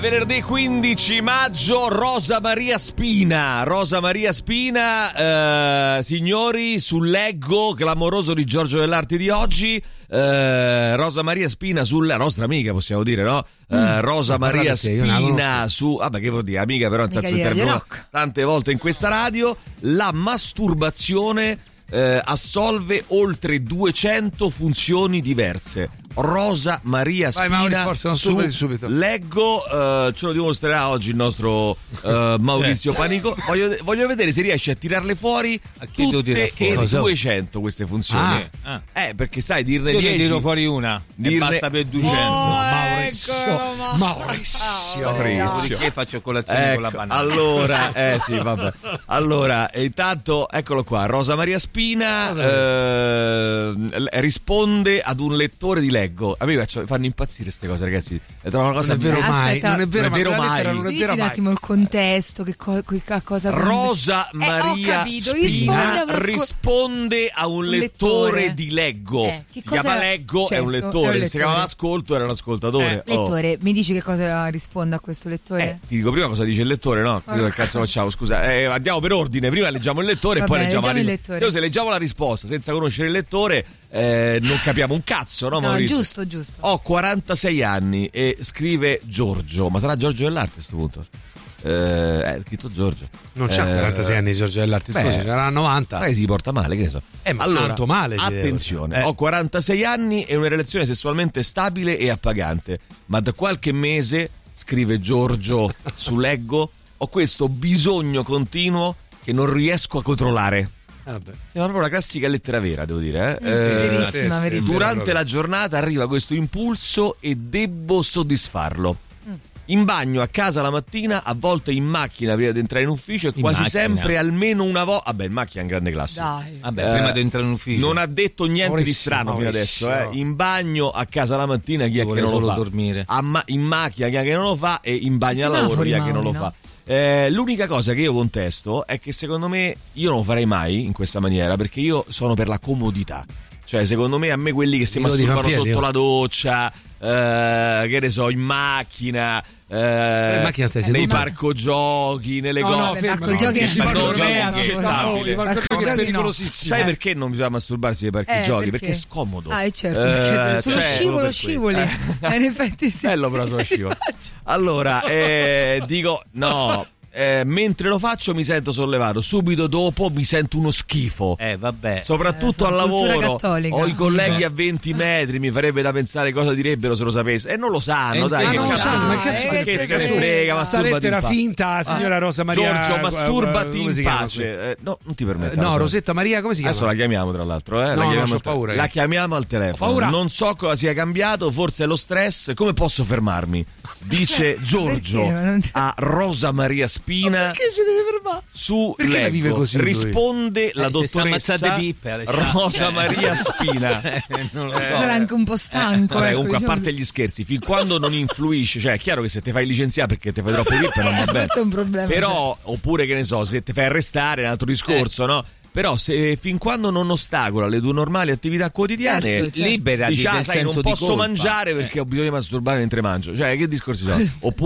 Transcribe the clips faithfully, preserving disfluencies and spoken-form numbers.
Venerdì quindici maggio, Rosa Maria Spina. Rosa Maria Spina, eh, signori, sul Leggo clamoroso di Giorgio Dell'Arte di oggi. Eh, Rosa Maria Spina sulla nostra amica, possiamo dire, no? Eh, Rosa mm, Maria te, Spina su. Vabbè, che vuol dire? Amica, però, in senso interno tante volte in questa radio. La masturbazione eh, assolve oltre duecento funzioni diverse. Rosa Maria Spina. Vai, Mauri, forza, non su subito. Leggo, uh, ce lo dimostrerà oggi il nostro uh, Maurizio Panico. Voglio, voglio vedere se riesce a tirarle fuori a tutte e duecento queste funzioni. Ah, ah. Eh, perché sai, dirne io dieci. Io tiro fuori una. Dirne... E basta per duecento. Oh, Maurizio. Ecco, Maurizio. Maurizio. Perché faccio colazione ecco, con la banana? Allora, eh sì, vabbè. Allora, intanto, eccolo qua. Rosa Maria Spina eh, risponde ad un lettore di Leggo. A me fanno impazzire queste cose, ragazzi. Trovo una cosa non è vero mai, Aspetta, non è vero, non è vero mai. Non è Dici vero un mai. attimo il contesto, che co- a cosa Rosa eh, Maria capito, Spina risponde a, scu- risponde a un, un lettore, lettore di Leggo. Eh, che si cosa... chiama Leggo, certo, è un lettore. è un Se si chiama Ascolto, era un ascoltatore. Eh. Lettore, oh. Mi dici che cosa risponde a questo lettore? Eh, ti dico prima cosa dice il lettore, no? Oh. Che cazzo facciamo? Scusa, eh, andiamo per ordine. Prima leggiamo il lettore Va e poi bene, leggiamo, leggiamo la il risposta. lettore. Se, se leggiamo la risposta senza conoscere il lettore, eh, non capiamo un cazzo, no? No, Maurizio? giusto, giusto. Ho quarantasei anni e scrive Giorgio, ma sarà Giorgio Dell'Arte a sto punto? Eh, è scritto Giorgio. Non c'ha eh, quarantasei anni Giorgio Dell'Arte, scusi, beh, sarà novanta. Ma si porta male, che ne so. Eh, ma allora, tanto male. attenzione, eh. ho quarantasei anni e una relazione sessualmente stabile e appagante, ma da qualche mese, scrive Giorgio su Leggo, ho questo bisogno continuo che non riesco a controllare. Vabbè. È proprio una classica lettera vera, devo dire. Eh? Mm, eh, verissima, sì, verissima. Durante la giornata arriva questo impulso e debbo soddisfarlo. Mm. In bagno, a casa la mattina, a volte in macchina prima di entrare in ufficio e in quasi macchina. Sempre almeno una volta. Vabbè, in macchina è un grande classico. Dai. Vabbè, eh, prima di entrare in ufficio. Non ha detto niente Maurizio, di strano Maurizio. fino adesso. Eh. In bagno, a casa la mattina, chi è che non solo lo fa? Dormire. Ma- in macchina, chi è che non lo fa? E in bagno al lavoro, chi è che non lo no? fa? Eh, l'unica cosa che io contesto è che secondo me io non lo farei mai in questa maniera, perché io sono per la comodità. Cioè, secondo me, a me quelli che si Io masturbano piedi, sotto io. la doccia, eh, che ne so, in macchina, eh, in macchina stai nei seduto? parco giochi, nelle No, cose. no, fermo, parco no, giochi dici è parco non giochi è è accettabile. il parco Parco giochi è giochi pericolosissimo. Sai perché non bisogna masturbarsi nei parchi Eh, giochi? perché? Perché è scomodo. Ah, è certo, Eh, perché sullo cioè, scivolo per scivoli. questo. Eh, in effetti sì. Bello però sullo scivolo. Allora, eh, dico, no... Eh, mentre lo faccio mi sento sollevato, subito dopo mi sento uno schifo. Eh, vabbè. Soprattutto Eh, al cultura lavoro. cattolica. Ho i colleghi a venti metri, mi farebbe da pensare cosa direbbero se lo sapesse. E non lo sanno, Eh, dai. ma Che non lo cazzo, sanno, ma che cazzo, che perché te ne su- frega, sta masturbati lettera in pace. finta, signora Rosa Maria. Giorgio, masturbati come in si chiama? pace. Eh, no, non ti permetto. No, Rosetta Maria, come si chiama? Adesso la chiamiamo tra l'altro, eh? la no, chiamiamo c'ho al te- paura. La chiamiamo al telefono. Paura. Non so cosa sia cambiato, forse è lo stress. Come posso fermarmi? Dice Giorgio Perché? Ma non ti- a Rosa Maria Spina. Che si deve fermare? Su Perché la Leggo. vive così lui? Risponde la Eh, se sta dottoressa ammazzate pippe, Alessandro. Rosa Maria Spina. Eh, non lo so. Sarà anche un po' stanco. Vabbè, ecco, comunque, a diciamo. parte gli scherzi, fin quando non influisce, cioè è chiaro che se ti fai licenziare perché ti fai troppo pippe non va bene. Questo è un problema. Però, oppure che ne so, se ti fai arrestare è un altro discorso, no? Però se fin quando non ostacola le tue normali attività quotidiane, Certo, certo. Liberati dici, ah, del sai, non senso di posso colpa. mangiare perché ho bisogno di masturbare mentre mangio. Cioè, che discorsi sono?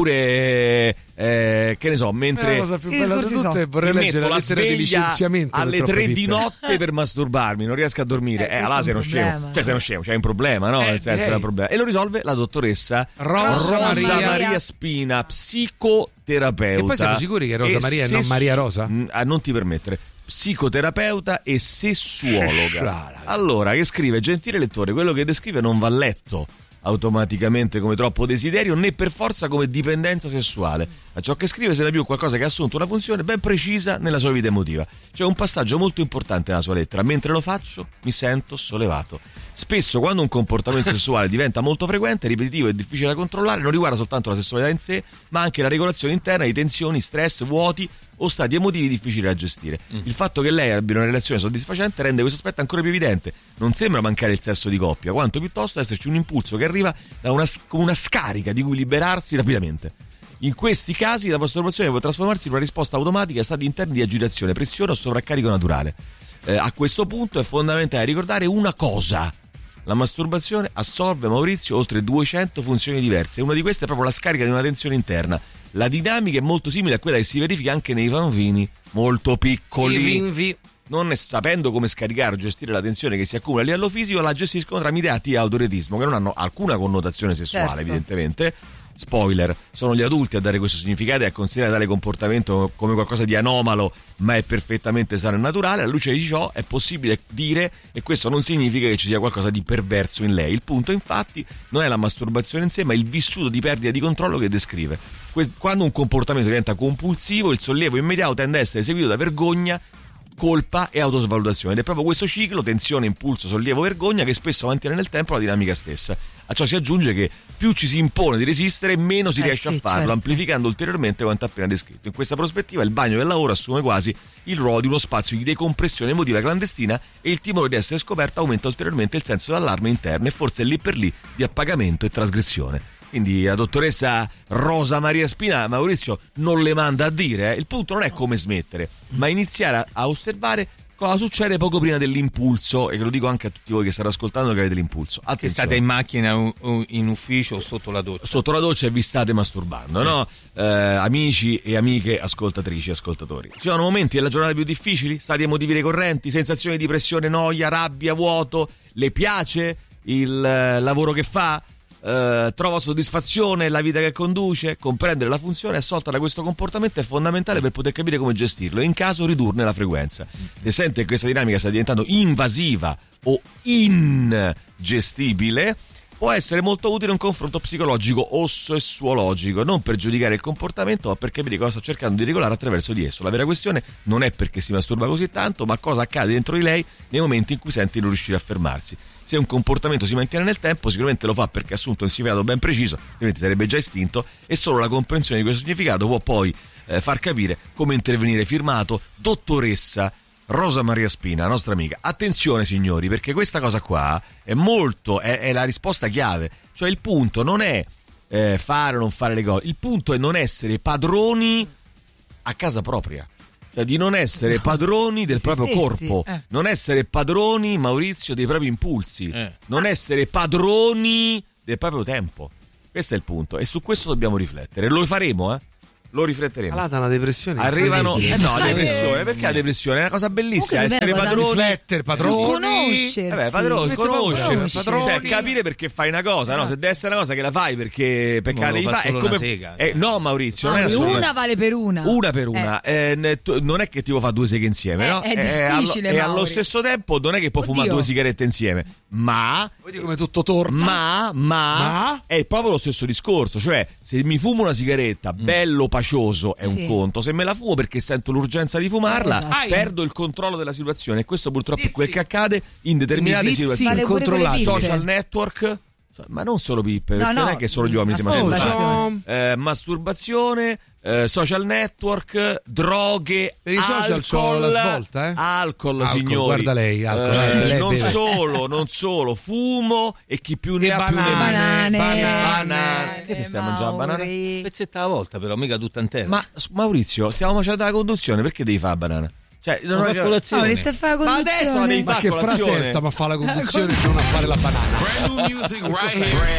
Oppure, eh, che ne so, mentre La cosa più Che bella di discorsi tutte è so? vorrei mi leggere metto la la lettera di sveglia licenziamento alle per tre troppe di pippe. notte per masturbarmi, non riesco a dormire. Eh, Eh, questo là è sei un uno scemo. problema. Cioè, sei uno scemo, c'hai un problema, no? Eh, Nel senso, direi. è un problema. E lo risolve la dottoressa Rosa Maria. Maria Spina, psicoterapeuta. E poi siamo sicuri che Rosa e Maria e non sessu- Maria Rosa? Mm, ah, non ti permettere. Psicoterapeuta e sessuologa. Sciara. Allora, che scrive: gentile lettore, quello che descrive non va letto automaticamente come troppo desiderio né per forza come dipendenza sessuale. A ciò che scrive se ne è più qualcosa che ha assunto una funzione ben precisa nella sua vita emotiva. C'è un passaggio molto importante nella sua lettera: mentre lo faccio mi sento sollevato. Spesso quando un comportamento sessuale diventa molto frequente, ripetitivo e difficile da controllare, non riguarda soltanto la sessualità in sé, ma anche la regolazione interna di tensioni, stress, vuoti o stati emotivi difficili da gestire. Mm. Il fatto che lei abbia una relazione soddisfacente rende questo aspetto ancora più evidente. Non sembra mancare il sesso di coppia, quanto piuttosto esserci un impulso che arriva da una, come una scarica di cui liberarsi rapidamente. In questi casi la masturbazione può trasformarsi in una risposta automatica a stati interni di agitazione, pressione o sovraccarico naturale. Eh, a questo punto è fondamentale ricordare una cosa: La masturbazione assolve, Maurizio, oltre duecento funzioni diverse, e una di queste è proprio la scarica di una tensione interna. La dinamica è molto simile a quella che si verifica anche nei bambini molto piccoli. I vinvi. Non sapendo come scaricare o gestire la tensione che si accumula a livello fisico, la gestiscono tramite atti di autoretismo che non hanno alcuna connotazione sessuale, certo. evidentemente. Spoiler, sono gli adulti a dare questo significato e a considerare tale comportamento come qualcosa di anomalo, ma è perfettamente sano e naturale. Alla luce di ciò è possibile dire, e questo non significa che ci sia qualcosa di perverso in lei. Il punto, infatti, non è la masturbazione in sé, ma il vissuto di perdita di controllo che descrive. Quando un comportamento diventa compulsivo, il sollievo immediato tende a essere seguito da vergogna, colpa e autosvalutazione, ed è proprio questo ciclo, tensione, impulso, sollievo, vergogna, che spesso mantiene nel tempo la dinamica stessa. A ciò si aggiunge che più ci si impone di resistere, meno si eh riesce sì, a farlo, certo. amplificando ulteriormente quanto appena descritto. In questa prospettiva il bagno del lavoro assume quasi il ruolo di uno spazio di decompressione emotiva clandestina, e il timore di essere scoperto aumenta ulteriormente il senso d'allarme interno e forse lì per lì di appagamento e trasgressione. Quindi la dottoressa Rosa Maria Spina, Maurizio, non le manda a dire, eh. Il punto non è come smettere, ma iniziare a, a osservare cosa succede poco prima dell'impulso, e che lo dico anche a tutti voi che state ascoltando che avete l'impulso. Attenzione. Che state in macchina o o in ufficio o sotto la doccia. Sotto la doccia e vi state masturbando, no? Eh, amici e amiche, ascoltatrici e ascoltatori. Ci sono momenti della giornata più difficili, stati emotivi ricorrenti, sensazioni di pressione, noia, rabbia, vuoto. Le piace il eh, lavoro che fa? Uh, trova soddisfazione la vita che conduce? Comprendere la funzione assolta da questo comportamento è fondamentale per poter capire come gestirlo e in caso ridurne la frequenza. Se sente che questa dinamica sta diventando invasiva o ingestibile, può essere molto utile un confronto psicologico o sessuologico, non per giudicare il comportamento ma per capire cosa sta cercando di regolare attraverso di esso. La vera questione non è perché si masturba così tanto, ma cosa accade dentro di lei nei momenti in cui sente di non riuscire a fermarsi. Se un comportamento si mantiene nel tempo, sicuramente lo fa perché ha assunto un significato ben preciso, altrimenti sarebbe già estinto, e solo la comprensione di questo significato può poi eh, far capire come intervenire. Firmato dottoressa Rosa Maria Spina, nostra amica. Attenzione signori, perché questa cosa qua è molto, è, è la risposta chiave. Cioè il punto non è eh, fare o non fare le cose, il punto è non essere padroni a casa propria. Cioè di non essere padroni del Si proprio stessi, corpo, eh. non essere padroni, Maurizio, dei propri impulsi, Eh. non essere padroni del proprio tempo. Questo è il punto e su questo dobbiamo riflettere. Lo faremo, eh? Lo rifletteremo. Calata una depressione. Arrivano, eh no, Dai, depressione, perché la depressione è una cosa bellissima, Comunque, essere se vera cosa- padroni. Riflettere, padroni. Conoscersi. Vabbè, padroni, Mette conoscere, paura, padroni. cioè capire perché fai una cosa, no? Se deve essere una cosa che la fai perché perché Non la lo devi fa fare, è solo come una sega. eh, no, Maurizio, non è Ah, assolutamente- una vale per una. una per una. Eh, ne- tu- non è che ti può fare due seghe insieme, Eh, no? è Eh, allo- difficile, e allo Mauri. stesso tempo non è che può Oddio. fumare due sigarette insieme, ma Vedi come tutto torna? ma, ma, Ma? è proprio lo stesso discorso. Cioè, se mi fumo una sigaretta bello pacioso è un Sì. conto, se me la fumo perché sento l'urgenza di fumarla, Esatto. perdo il controllo della situazione. E questo purtroppo è Vizi. quel che accade in determinate Vizi situazioni. Vale pure con le incontrollabili. pippe. Social network, ma non solo pippe, No, perché no, non è che solo gli uomini si masturbano. masturbazione. Eh, masturbazione, eh, social network, droghe, Per i social alcol, c'ho la svolta, eh? alcol, Alcol, signori. guarda lei, alcol, Eh, eh, lei non vede. solo, non solo, fumo e chi più ne E ha più ne banane, mette. Banane, Banane. Che ti stai mangiando banana? Mauri. Un pezzetto alla volta, però, mica tutta intera. Ma Maurizio, stiamo facendo la conduzione, perché devi fare la banana? Cioè, non Una è che- colazione. Mauri, stai a fare la Ma adesso la devi conduzione. Ma fare che colazione. frase è sta? Ma fa la conduzione e non a fare la banana. Brand new music right here.